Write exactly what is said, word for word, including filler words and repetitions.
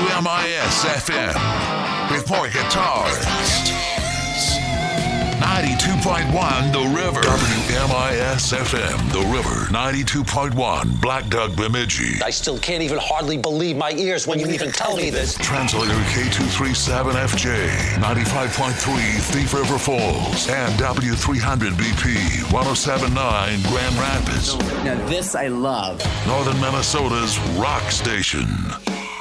M I S F M. With more guitars. ninety-two point one The River. W M I S F M, The River. ninety-two point one Black Duck Bemidji. I still can't even hardly believe my ears when you even tell me this. Translator K two thirty-seven F J. ninety-five point three Thief River Falls. And W three hundred B P. one oh seven point nine Grand Rapids. Now this I love. Northern Minnesota's rock station.